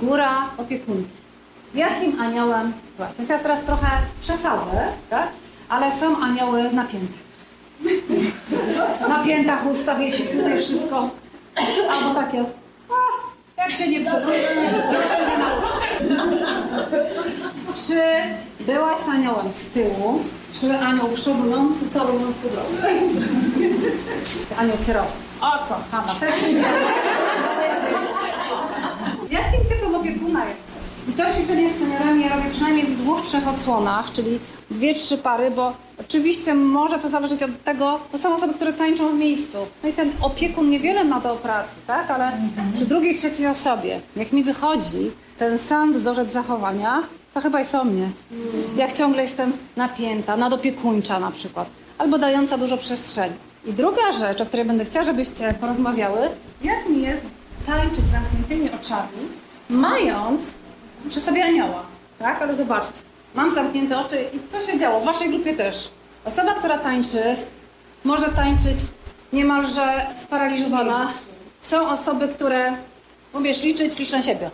figura opiekunki. Jakim aniołem byłaś? Więc ja teraz trochę przesadzę, tak? Ale są anioły napięte. Na piętach usta, wiecie, tutaj wszystko. Albo takie, jak się nie przesunie, jak się nie nauczy. Czy byłaś aniołem z tyłu, czy anioł przodujący, torujący drogę? Anioł kierowca. O, kochana, też nie. Jakim typem opiekuna jesteś? I to ćwiczenie z seniorami ja robię przynajmniej w 2-3 odsłonach, czyli 2-3 pary, bo oczywiście może to zależeć od tego, to są osoby, które tańczą w miejscu. No i ten opiekun niewiele ma do pracy, tak? Ale przy drugiej, trzeciej osobie, jak mi wychodzi ten sam wzorzec zachowania, to chyba jest o mnie. Jak ciągle jestem napięta, nadopiekuńcza na przykład, albo dająca dużo przestrzeni. I druga rzecz, o której będę chciała, żebyście porozmawiały, jak mi jest tańczyć z zamkniętymi oczami, mając przy sobie anioła, tak? Ale zobaczcie, mam zamknięte oczy i co się działo? W waszej grupie też. Osoba, która tańczy, może tańczyć niemalże sparaliżowana. Są osoby, które umiesz liczyć, licz na siebie.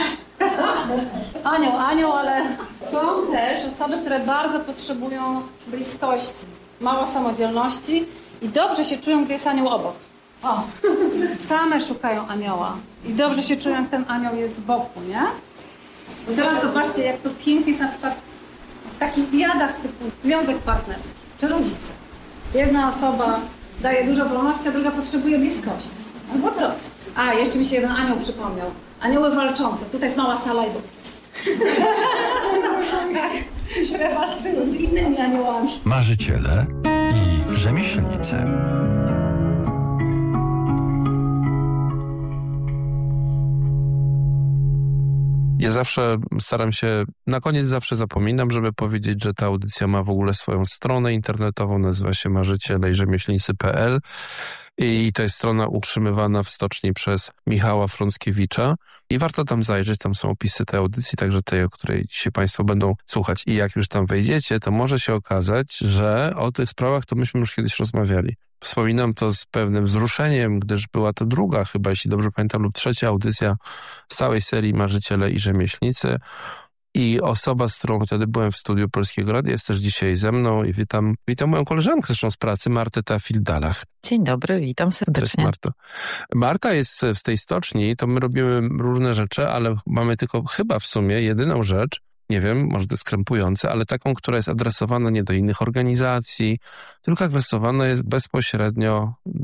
Anioł, ale są też osoby, które bardzo potrzebują bliskości, mało samodzielności i dobrze się czują, gdy jest anioł obok. O, same szukają anioła i dobrze się czują, jak ten anioł jest z boku, nie? I teraz zobaczcie, jak to pięknie jest na przykład w takich diadach typu związek partnerski czy rodzice. Jedna osoba daje dużo wolności, a druga potrzebuje bliskości. Albo odwrotnie. A, jeszcze mi się jeden anioł przypomniał. Anioły walczące. Tutaj jest mała sala i które walczyły z innymi aniołami. Marzyciele i rzemieślnicy. Ja zawsze staram się, na koniec zawsze zapominam, żeby powiedzieć, że ta audycja ma w ogóle swoją stronę internetową, nazywa się marzycielejrzemeślnicy.pl i to jest strona utrzymywana w stoczni przez Michała Frąckiewicza i warto tam zajrzeć, tam są opisy tej audycji, także tej, o której dzisiaj Państwo będą słuchać. I jak już tam wejdziecie, to może się okazać, że o tych sprawach to myśmy już kiedyś rozmawiali. Wspominam to z pewnym wzruszeniem, gdyż była to druga chyba, jeśli dobrze pamiętam, lub trzecia audycja z całej serii Marzyciele i Rzemieślnicy. I osoba, z którą wtedy byłem w studiu Polskiego Radia, jest też dzisiaj ze mną i witam moją koleżankę zresztą z pracy, Martę Tafil-Dalach. Dzień dobry, witam serdecznie. Cześć, Marto. Marta jest w tej stoczni, to my robimy różne rzeczy, ale mamy tylko chyba w sumie jedyną rzecz, nie wiem, może to jest krępujące, ale taką, która jest adresowana nie do innych organizacji, tylko adresowana jest bezpośrednio